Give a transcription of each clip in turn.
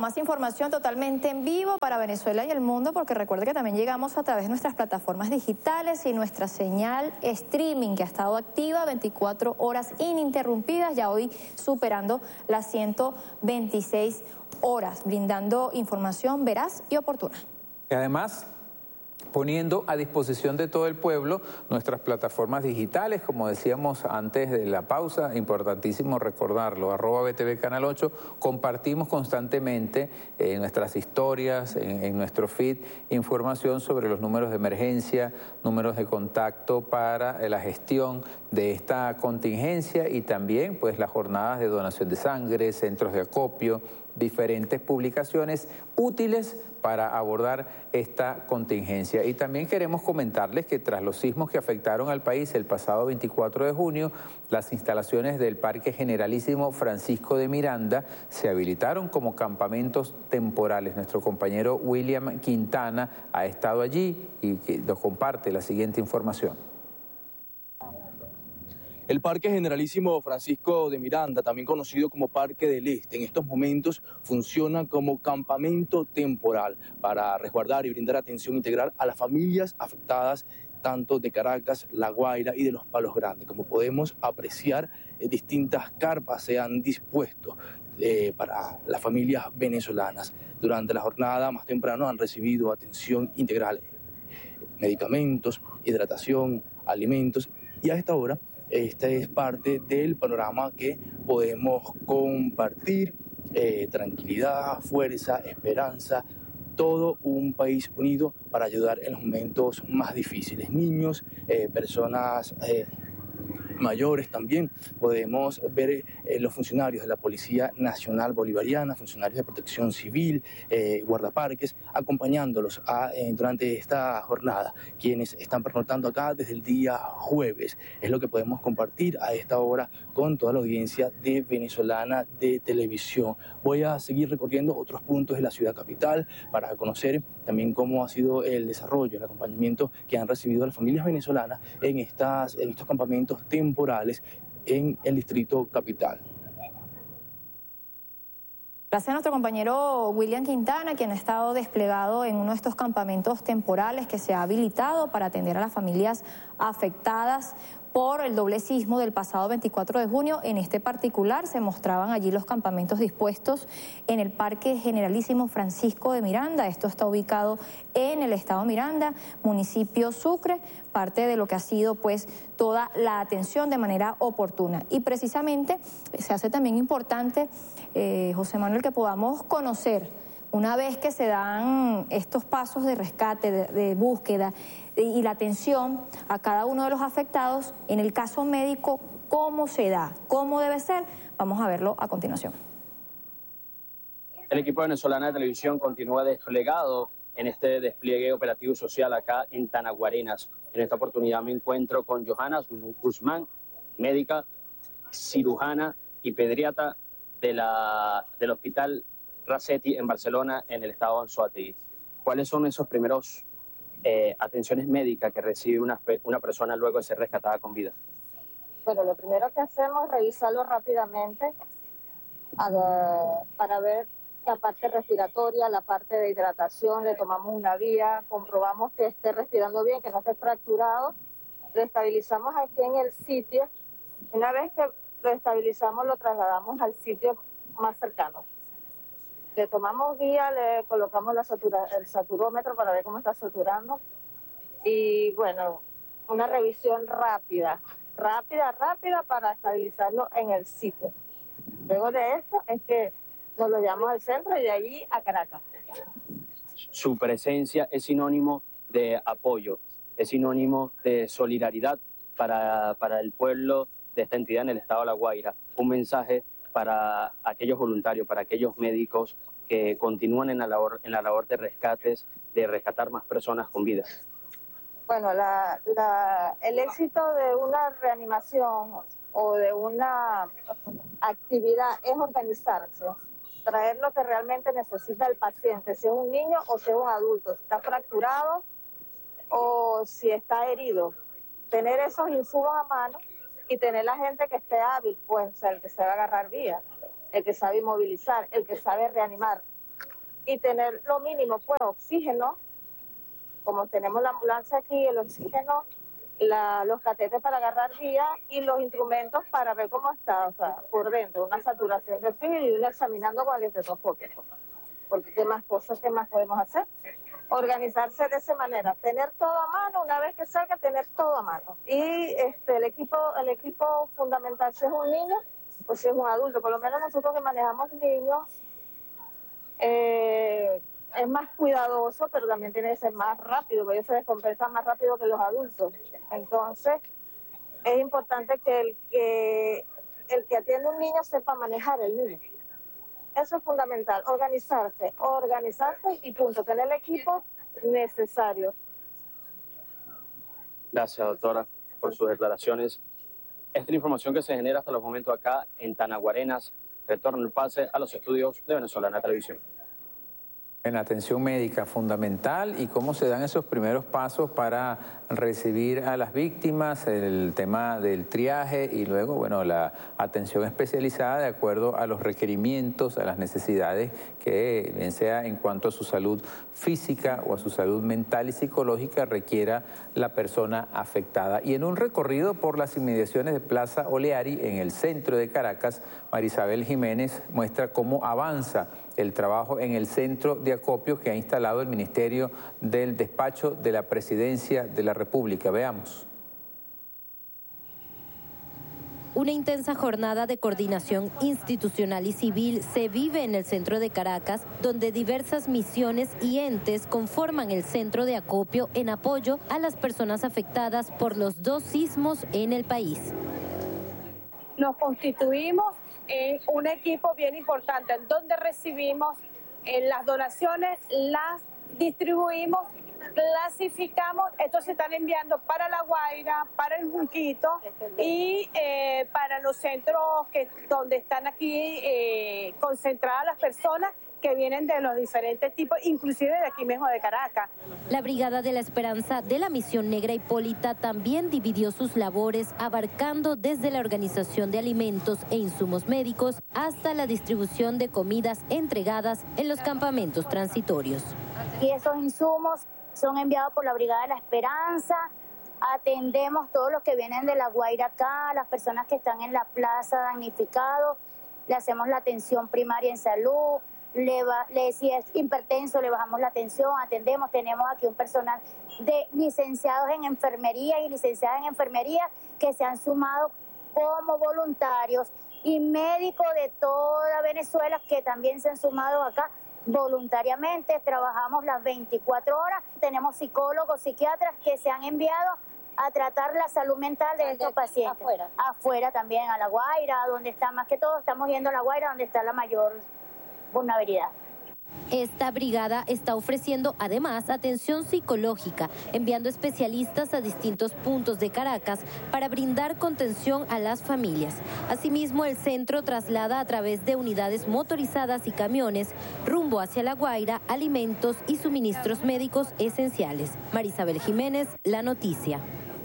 más información totalmente en vivo para Venezuela y el mundo, porque recuerde que también llegamos a través de nuestras plataformas digitales y nuestra señal streaming que ha estado activa 24 horas ininterrumpidas, ya hoy superando las 126 horas, brindando información veraz y oportuna. Y además, poniendo a disposición de todo el pueblo nuestras plataformas digitales, como decíamos antes de la pausa, importantísimo recordarlo, @BTV Canal 8, compartimos constantemente en nuestras historias, en nuestro feed, información sobre los números de emergencia, números de contacto para la gestión de esta contingencia y también pues las jornadas de donación de sangre, centros de acopio, diferentes publicaciones útiles para abordar esta contingencia. Y también queremos comentarles que tras los sismos que afectaron al país el pasado 24 de junio, las instalaciones del Parque Generalísimo Francisco de Miranda se habilitaron como campamentos temporales. Nuestro compañero William Quintana ha estado allí y nos comparte la siguiente información. El Parque Generalísimo Francisco de Miranda, también conocido como Parque del Este, en estos momentos funciona como campamento temporal para resguardar y brindar atención integral a las familias afectadas tanto de Caracas, La Guaira y de los Palos Grandes. Como podemos apreciar, distintas carpas se han dispuesto para las familias venezolanas. Durante la jornada más temprano han recibido atención integral, medicamentos, hidratación, alimentos, y a esta hora esta es parte del panorama que podemos compartir, tranquilidad, fuerza, esperanza, todo un país unido para ayudar en los momentos más difíciles. Niños, personas mayores también. Podemos ver los funcionarios de la Policía Nacional Bolivariana, funcionarios de Protección Civil, guardaparques, acompañándolos durante esta jornada, quienes están pernoctando acá desde el día jueves. Es lo que podemos compartir a esta hora con toda la audiencia de Venezolana de Televisión. Voy a seguir recorriendo otros puntos de la ciudad capital para conocer también cómo ha sido el desarrollo, el acompañamiento que han recibido las familias venezolanas en estos campamentos temporales en el distrito capital. Gracias a nuestro compañero William Quintana, quien ha estado desplegado en uno de estos campamentos temporales que se ha habilitado para atender a las familias afectadas por el doble sismo del pasado 24 de junio. En este particular se mostraban allí los campamentos dispuestos en el Parque Generalísimo Francisco de Miranda. Esto está ubicado en el estado Miranda, municipio Sucre, parte de lo que ha sido pues toda la atención de manera oportuna. Y precisamente se hace también importante, José Manuel, que podamos conocer, una vez que se dan estos pasos de rescate, de búsqueda y la atención a cada uno de los afectados, en el caso médico, ¿cómo se da? ¿Cómo debe ser? Vamos a verlo a continuación. El equipo venezolano de televisión continúa desplegado en este despliegue operativo social acá en Tanaguarenas. En esta oportunidad me encuentro con Johanna Guzmán, médica, cirujana y pediatra del Hospital Racetti en Barcelona, en el estado de Anzoátegui. ¿Cuáles son esos primeros atenciones médicas que recibe una persona luego de ser rescatada con vida? Bueno, lo primero que hacemos es revisarlo rápidamente para ver la parte respiratoria, la parte de hidratación, le tomamos una vía, comprobamos que esté respirando bien, que no esté fracturado, lo estabilizamos aquí en el sitio. Una vez que lo estabilizamos, lo trasladamos al sitio más cercano. Le tomamos vía, le colocamos el saturómetro para ver cómo está saturando. Y bueno, una revisión rápida para estabilizarlo en el sitio. Luego de eso es que nos lo llevamos al centro y de allí a Caracas. Su presencia es sinónimo de apoyo, es sinónimo de solidaridad para el pueblo de esta entidad en el estado de La Guaira. Un mensaje para aquellos voluntarios, para aquellos médicos que continúan en la labor de rescates, de rescatar más personas con vida. Bueno, el éxito de una reanimación o de una actividad es organizarse, traer lo que realmente necesita el paciente, si es un niño o si es un adulto, si está fracturado o si está herido. Tener esos insumos a mano y tener la gente que esté hábil, pues, o sea, el que sabe agarrar vía, el que sabe inmovilizar, el que sabe reanimar. y tener lo mínimo, pues oxígeno, como tenemos la ambulancia aquí, el oxígeno, los catéteres para agarrar vía y los instrumentos para ver cómo está, o sea, por dentro, una saturación de oxígeno y uno examinando con el estetoscopio. Porque ¿qué más cosas, qué más podemos hacer? Organizarse de esa manera, tener todo a mano, una vez que salga, tener todo a mano. Y el equipo fundamental, si es un niño, pues si es un adulto, por lo menos nosotros que manejamos niños, es más cuidadoso, pero también tiene que ser más rápido, porque ellos se descompensan más rápido que los adultos. Entonces, es importante que el que atiende a un niño sepa manejar el niño. Eso es fundamental, organizarse y punto, tener el equipo necesario. Gracias, doctora, por sus declaraciones. Esta es la información que se genera hasta los momentos acá en Tanaguarenas. Retorno el pase a los estudios de Venezolana Televisión. En la atención médica fundamental y cómo se dan esos primeros pasos para recibir a las víctimas, el tema del triaje y luego, bueno, la atención especializada de acuerdo a los requerimientos, a las necesidades que, bien sea en cuanto a su salud física o a su salud mental y psicológica, requiera la persona afectada. Y en un recorrido por las inmediaciones de Plaza Oleari, en el centro de Caracas, Marisabel Jiménez muestra cómo avanza el trabajo en el centro de acopio que ha instalado el Ministerio del Despacho de la Presidencia de la República. Veamos. Una intensa jornada de coordinación institucional y civil se vive en el centro de Caracas, donde diversas misiones y entes conforman el centro de acopio en apoyo a las personas afectadas por los 2 sismos en el país. Nos constituimos en un equipo bien importante, en donde recibimos las donaciones, las distribuimos, clasificamos, estos se están enviando para La Guaira, para el Junquito y para los centros donde están aquí concentradas las personas que vienen de los diferentes tipos, inclusive de aquí mismo de Caracas. La Brigada de la Esperanza de la Misión Negra Hipólita también dividió sus labores, abarcando desde la organización de alimentos e insumos médicos hasta la distribución de comidas entregadas en los campamentos transitorios. Y esos insumos son enviados por la Brigada de la Esperanza. Atendemos todos los que vienen de La Guaira acá, las personas que están en la plaza damnificados, le hacemos la atención primaria en salud. Si es hipertenso, le bajamos la atención, atendemos. Tenemos aquí un personal de licenciados en enfermería y licenciadas en enfermería que se han sumado como voluntarios y médicos de toda Venezuela que también se han sumado acá voluntariamente. Trabajamos las 24 horas. Tenemos psicólogos, psiquiatras que se han enviado a tratar la salud mental de estos pacientes. Afuera también, a La Guaira, donde está más que todo, estamos yendo a La Guaira, donde está la mayor vulnerabilidad. Esta brigada está ofreciendo además atención psicológica, enviando especialistas a distintos puntos de Caracas para brindar contención a las familias. Asimismo, el centro traslada a través de unidades motorizadas y camiones rumbo hacia La Guaira alimentos y suministros médicos esenciales. Marisabel Jiménez, La Noticia.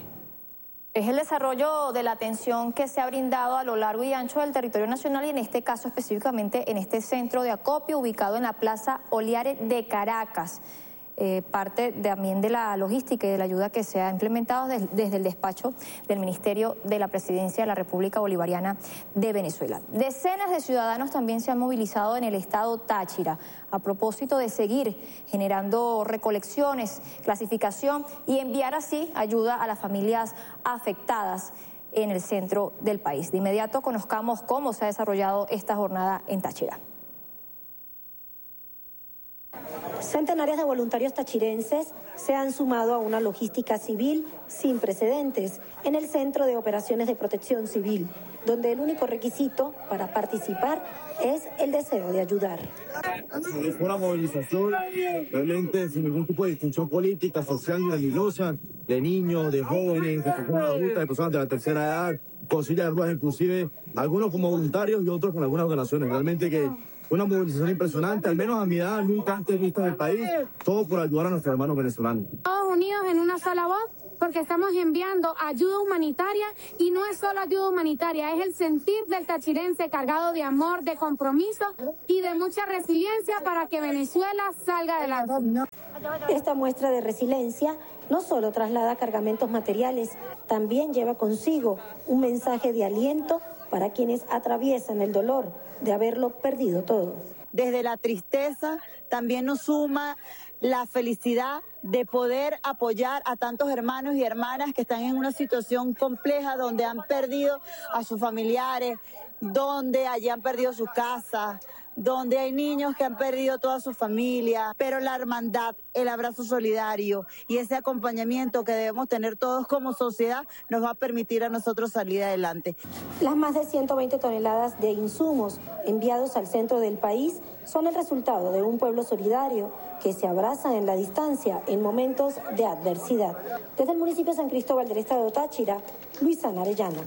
Es el desarrollo de la atención que se ha brindado a lo largo y ancho del territorio nacional y en este caso específicamente en este centro de acopio ubicado en la Plaza Oleari de Caracas. Parte también de la logística y de la ayuda que se ha implementado desde el despacho del Ministerio de la Presidencia de la República Bolivariana de Venezuela. Decenas de ciudadanos también se han movilizado en el estado Táchira a propósito de seguir generando recolecciones, clasificación y enviar así ayuda a las familias afectadas en el centro del país. De inmediato conozcamos cómo se ha desarrollado esta jornada en Táchira. Centenares de voluntarios tachirenses se han sumado a una logística civil sin precedentes en el Centro de Operaciones de Protección Civil, donde el único requisito para participar es el deseo de ayudar. Es una movilización realmente sin ningún tipo de distinción política, social ni religiosa, de niños, de jóvenes, de personas adultas, de personas de la tercera edad, con sillas de ruedas, inclusive algunos como voluntarios y otros con algunas donaciones. Realmente que una movilización impresionante, al menos a mi edad, nunca antes vista en el país, todo por ayudar a nuestros hermanos venezolanos. Todos unidos en una sola voz porque estamos enviando ayuda humanitaria y no es solo ayuda humanitaria, es el sentir del tachirense cargado de amor, de compromiso y de mucha resiliencia para que Venezuela salga adelante. Esta muestra de resiliencia no solo traslada cargamentos materiales, también lleva consigo un mensaje de aliento para quienes atraviesan el dolor de haberlo perdido todo. Desde la tristeza también nos suma la felicidad de poder apoyar a tantos hermanos y hermanas que están en una situación compleja donde han perdido a sus familiares, donde allí han perdido sus casas, donde hay niños que han perdido toda su familia, pero la hermandad, el abrazo solidario y ese acompañamiento que debemos tener todos como sociedad nos va a permitir a nosotros salir adelante. Las más de 120 toneladas de insumos enviados al centro del país son el resultado de un pueblo solidario que se abraza en la distancia en momentos de adversidad. Desde el municipio de San Cristóbal del estado Táchira, Luisana Arellano.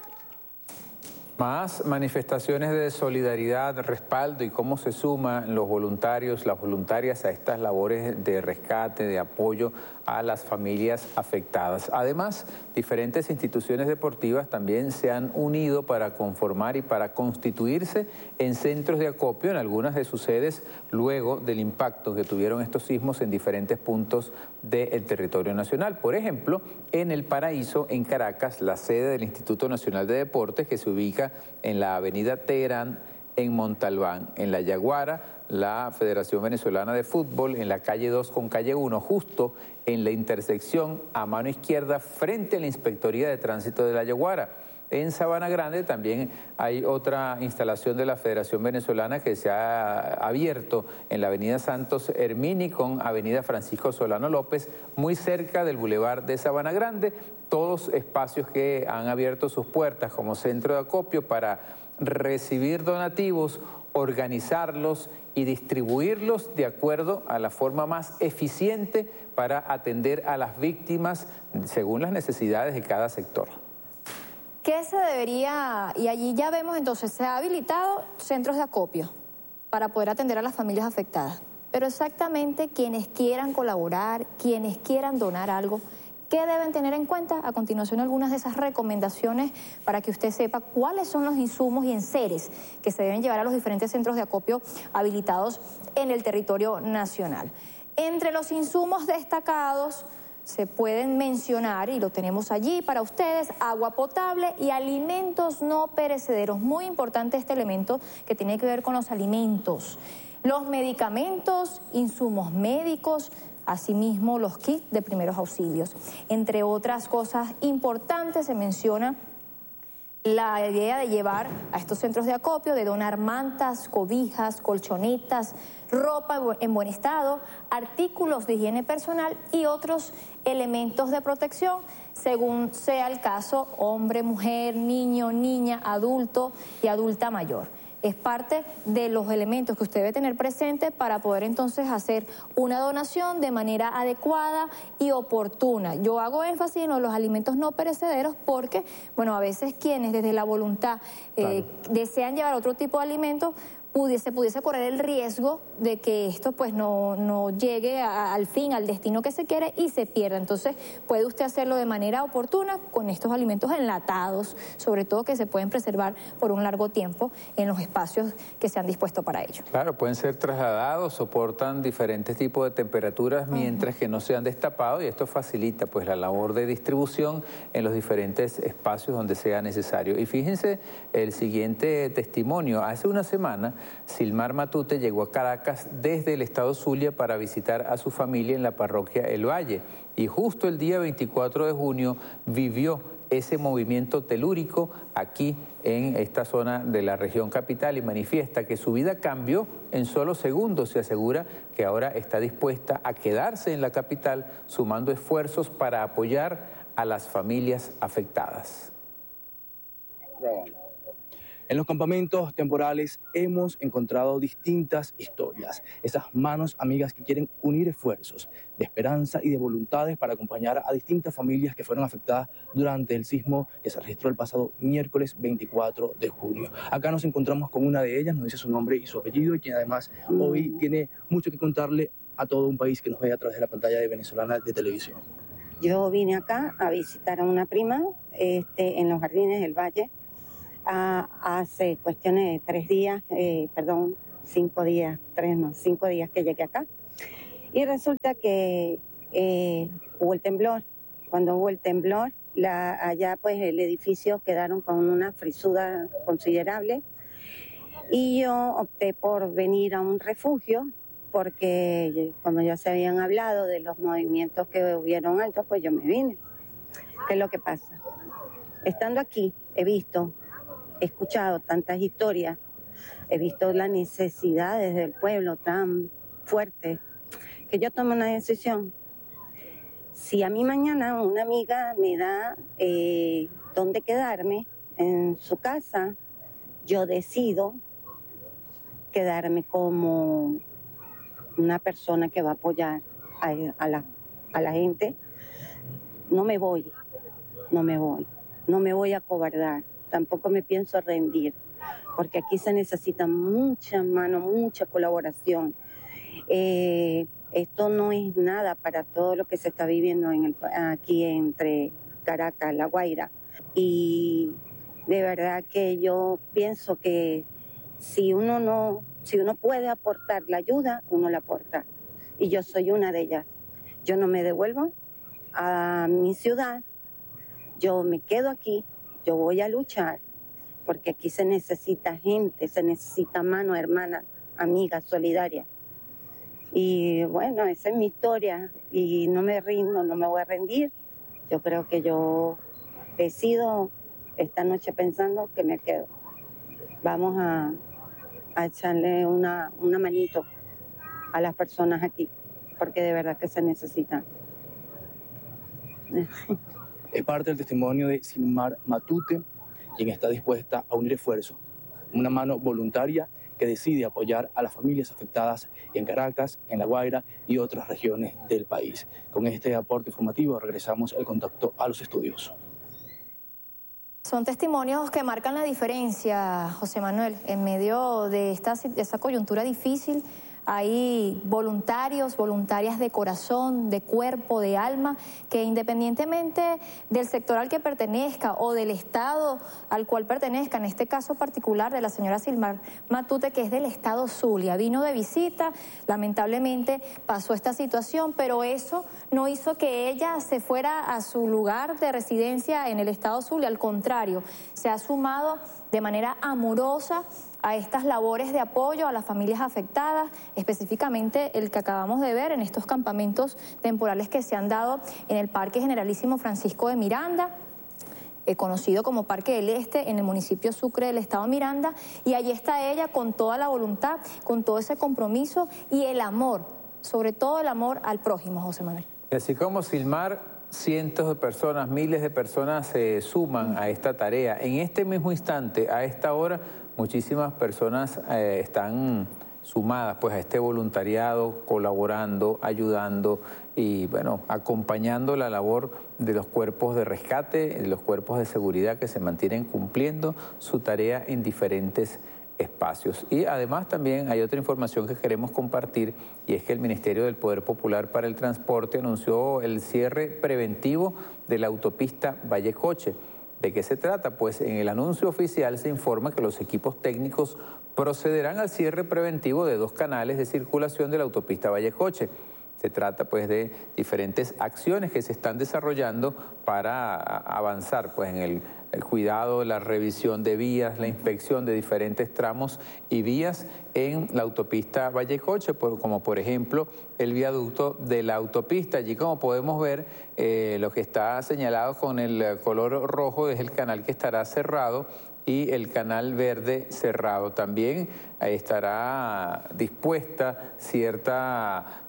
Más manifestaciones de solidaridad, respaldo y cómo se suman los voluntarios, las voluntarias a estas labores de rescate, de apoyo a las familias afectadas. Además, diferentes instituciones deportivas también se han unido para conformar y para constituirse en centros de acopio en algunas de sus sedes luego del impacto que tuvieron estos sismos en diferentes puntos del territorio nacional. Por ejemplo, en El Paraíso, en Caracas, la sede del Instituto Nacional de Deportes, que se ubica en la avenida Teherán, en Montalbán, en La Yaguara, la Federación Venezolana de Fútbol, en la calle 2 con calle 1, justo en la intersección a mano izquierda frente a la Inspectoría de Tránsito de La Yaguara. En Sabana Grande también hay otra instalación de la Federación Venezolana que se ha abierto en la avenida Santos Hermini con avenida Francisco Solano López, muy cerca del Boulevard de Sabana Grande, todos espacios que han abierto sus puertas como centro de acopio para recibir donativos, organizarlos y distribuirlos de acuerdo a la forma más eficiente para atender a las víctimas según las necesidades de cada sector. ¿Qué se debería, y allí ya vemos entonces, se ha habilitado centros de acopio para poder atender a las familias afectadas, pero exactamente quienes quieran colaborar, quienes quieran donar algo, ¿qué deben tener en cuenta? A continuación, algunas de esas recomendaciones para que usted sepa cuáles son los insumos y enseres que se deben llevar a los diferentes centros de acopio habilitados en el territorio nacional. Entre los insumos destacados se pueden mencionar, y lo tenemos allí para ustedes, agua potable y alimentos no perecederos. Muy importante este elemento que tiene que ver con los alimentos, los medicamentos, insumos médicos, asimismo los kits de primeros auxilios. Entre otras cosas importantes se menciona la idea de llevar a estos centros de acopio, de donar mantas, cobijas, colchonetas, ropa en buen estado, artículos de higiene personal y otros elementos de protección, según sea el caso, hombre, mujer, niño, niña, adulto y adulta mayor. Es parte de los elementos que usted debe tener presente para poder entonces hacer una donación de manera adecuada y oportuna. Yo hago énfasis en los alimentos no perecederos porque, bueno, a veces quienes desde la voluntad desean llevar otro tipo de alimentos, pudiese correr el riesgo de que esto pues no llegue al fin, al destino que se quiere y se pierda. Entonces puede usted hacerlo de manera oportuna con estos alimentos enlatados, sobre todo que se pueden preservar por un largo tiempo en los espacios que se han dispuesto para ello. Claro, pueden ser trasladados, soportan diferentes tipos de temperaturas mientras que no sean destapados, y esto facilita pues la labor de distribución en los diferentes espacios donde sea necesario. Y fíjense el siguiente testimonio. Hace una semana Silmar Matute llegó a Caracas desde el estado Zulia para visitar a su familia en la parroquia El Valle, y justo el día 24 de junio vivió ese movimiento telúrico aquí en esta zona de la región capital y manifiesta que su vida cambió en solo segundos. Se asegura que ahora está dispuesta a quedarse en la capital sumando esfuerzos para apoyar a las familias afectadas. En los campamentos temporales hemos encontrado distintas historias, esas manos amigas que quieren unir esfuerzos de esperanza y de voluntades para acompañar a distintas familias que fueron afectadas durante el sismo que se registró el pasado miércoles 24 de junio. Acá nos encontramos con una de ellas, nos dice su nombre y su apellido, y quien además hoy tiene mucho que contarle a todo un país que nos ve a través de la pantalla de Venezolana de Televisión. Yo vine acá a visitar a una prima en los Jardines del Valle hace cuestiones de 5 días, 5 días que llegué acá. Y resulta que hubo el temblor. Cuando hubo el temblor, allá pues el edificio quedaron con una frisuda considerable y yo opté por venir a un refugio porque como ya se habían hablado de los movimientos que hubieron altos, pues yo me vine. ¿Qué es lo que pasa? Estando aquí he escuchado tantas historias, he visto las necesidades del pueblo tan fuertes que yo tomo una decisión. Si a mí mañana una amiga me da dónde quedarme en su casa, yo decido quedarme como una persona que va a apoyar a la gente. No me voy a acobardar, tampoco me pienso rendir, porque aquí se necesita mucha mano, mucha colaboración. Esto no es nada para todo lo que se está viviendo aquí entre Caracas, La Guaira. Y de verdad que yo pienso que si uno puede aportar la ayuda, uno la aporta. Y yo soy una de ellas. Yo no me devuelvo a mi ciudad, yo me quedo aquí, yo voy a luchar, porque aquí se necesita gente, se necesita mano, hermana, amiga, solidaria. Y bueno, esa es mi historia y no me rindo, no me voy a rendir. Yo creo que yo decido esta noche pensando que me quedo. Vamos a echarle una manito a las personas aquí, porque de verdad que se necesitan. Es parte del testimonio de Silmar Matute, quien está dispuesta a unir esfuerzos, una mano voluntaria que decide apoyar a las familias afectadas en Caracas, en La Guaira y otras regiones del país. Con este aporte informativo regresamos el contacto a los estudios. Son testimonios que marcan la diferencia, José Manuel. En medio de esta coyuntura difícil, hay voluntarios, voluntarias de corazón, de cuerpo, de alma, que independientemente del sector al que pertenezca o del estado al cual pertenezca, en este caso particular de la señora Silmar Matute, que es del estado Zulia, vino de visita, lamentablemente pasó esta situación, pero eso no hizo que ella se fuera a su lugar de residencia en el estado Zulia, al contrario, se ha sumado de manera amorosa a estas labores de apoyo a las familias afectadas, específicamente el que acabamos de ver en estos campamentos temporales que se han dado en el Parque Generalísimo Francisco de Miranda, conocido como Parque del Este, en el municipio Sucre del estado Miranda, y allí está ella con toda la voluntad, con todo ese compromiso y el amor, sobre todo el amor al prójimo, José Manuel. Y así como Silmar, cientos de personas, miles de personas se suman a esta tarea. En este mismo instante, a esta hora, muchísimas personas están sumadas pues a este voluntariado, colaborando, ayudando y bueno, acompañando la labor de los cuerpos de rescate, de los cuerpos de seguridad que se mantienen cumpliendo su tarea en diferentes espacios. Y además también hay otra información que queremos compartir, y es que el Ministerio del Poder Popular para el Transporte anunció el cierre preventivo de la autopista Vallecoche. ¿De qué se trata? Pues en el anuncio oficial se informa que los equipos técnicos procederán al cierre preventivo de 2 canales de circulación de la autopista Vallecoche. Se trata pues de diferentes acciones que se están desarrollando para avanzar pues en el cuidado, la revisión de vías, la inspección de diferentes tramos y vías en la autopista Vallecoche, como por ejemplo el viaducto de la autopista. Allí, como podemos ver, lo que está señalado con el color rojo es el canal que estará cerrado y el canal verde cerrado. También estará dispuesta cierta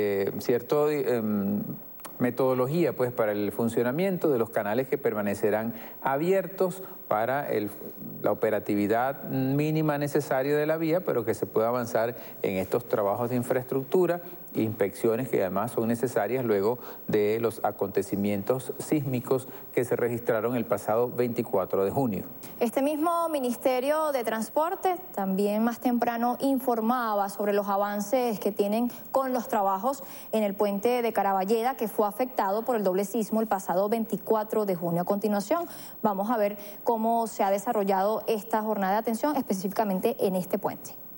metodología pues para el funcionamiento de los canales que permanecerán abiertos para la operatividad mínima necesaria de la vía, pero que se pueda avanzar en estos trabajos de infraestructura inspecciones que además son necesarias luego de los acontecimientos sísmicos que se registraron el pasado 24 de junio. Este mismo Ministerio de Transporte también más temprano informaba sobre los avances que tienen con los trabajos en el puente de Caraballeda, que fue afectado por el doble sismo el pasado 24 de junio. A continuación vamos a ver cómo se ha desarrollado esta jornada de atención específicamente en este puente.